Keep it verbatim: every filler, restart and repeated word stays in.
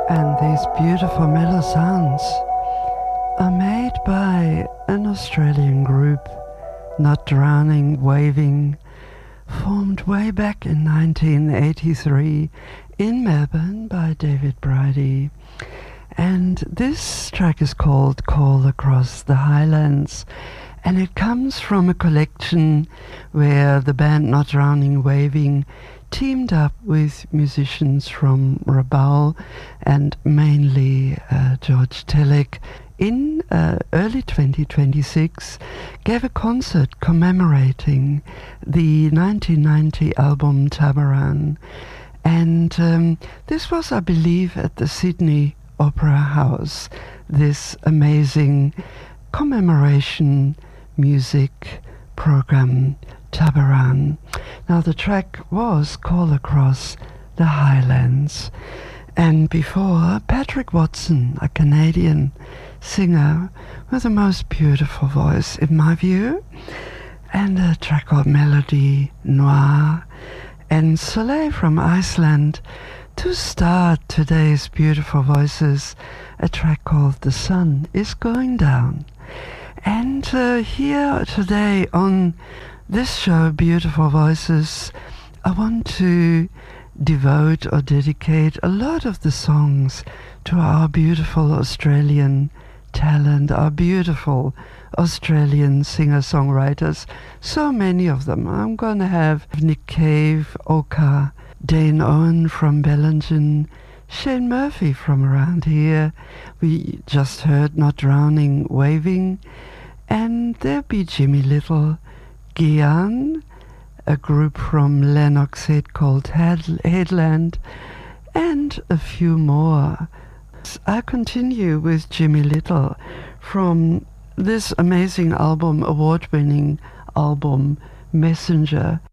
And these beautiful mellow sounds are made by an Australian group, Not Drowning Waving, formed way back in nineteen eighty-three in Melbourne by David Bridie. And this track is called Call Across the Highlands, and it comes from a collection where the band Not Drowning Waving teamed up with musicians from Rabaul and mainly uh, George Telek in uh, early twenty twenty-six, gave a concert commemorating the nineteen ninety album Tabaran. And um, this was, I believe, at the Sydney Opera House, this amazing commemoration music program, Tabaran. Now the track was Call Across the Highlands. And before, Patrick Watson, a Canadian singer with the most beautiful voice in my view, and a track called Melody Noir, and Soleil from Iceland to start today's beautiful voices, a track called The Sun Is Going Down. And uh, here today on this show, Beautiful Voices, I want to devote or dedicate a lot of the songs to our beautiful Australian talent, our beautiful Australian singer-songwriters, so many of them. I'm going to have Nick Cave, Oka, Dane Owen from Bellingen, Shane Murphy from around here. We just heard Not Drowning Waving, and there'll be Jimmy Little, Gian, a group from Lennox Head called Head- Headland, and a few more. I continue with Jimmy Little from this amazing album, award-winning album, Messenger,